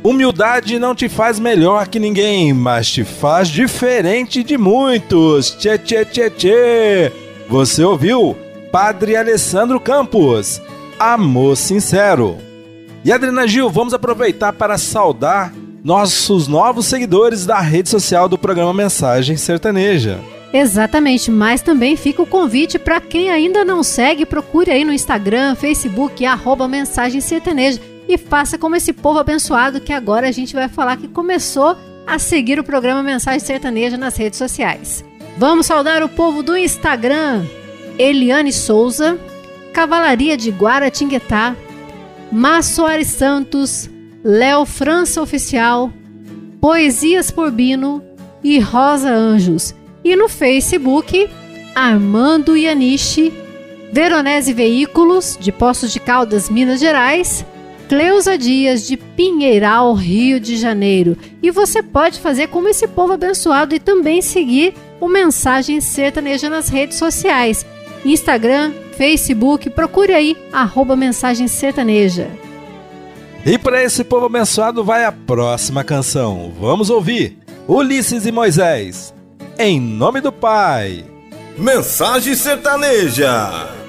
Humildade não te faz melhor que ninguém, mas te faz diferente de muitos. Tchê, tchê, tchê, tchê. Você ouviu? Padre Alessandro Campos. Amor sincero. E Adriana Gil, vamos aproveitar para saudar nossos novos seguidores da rede social do programa Mensagem Sertaneja. Exatamente, mas também fica o convite para quem ainda não segue, procure aí no Instagram, Facebook, @Mensagem Sertaneja e faça como esse povo abençoado que agora a gente vai falar que começou a seguir o programa Mensagem Sertaneja nas redes sociais. Vamos saudar o povo do Instagram: Eliane Souza, Cavalaria de Guaratinguetá, Má Soares Santos, Léo França Oficial, Poesias por Bino e Rosa Anjos. E no Facebook, Armando Yaniche, Veronese Veículos, de Poços de Caldas, Minas Gerais, Cleusa Dias, de Pinheiral, Rio de Janeiro. E você pode fazer como esse povo abençoado e também seguir o Mensagem Sertaneja nas redes sociais. Instagram, Facebook, procure aí, @Mensagem Sertaneja. E para esse povo abençoado vai a próxima canção. Vamos ouvir Ulisses e Moisés. Em nome do Pai. Mensagem Sertaneja.